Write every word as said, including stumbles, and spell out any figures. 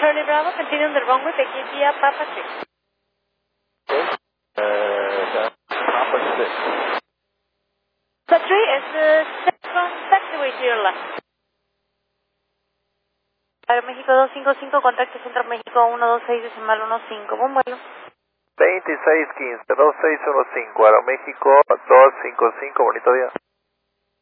Charlie Bravo, continue on the runway, taking via Papa six. Uh, Papa six. So three is the second taxiway to your left. Aeroméxico dos cinco cinco, contacto Centro México uno dos seis decimal uno cinco, buen vuelo. veintiséis quince, dos seis uno cinco, Aeroméxico dos cinco cinco, bonito día.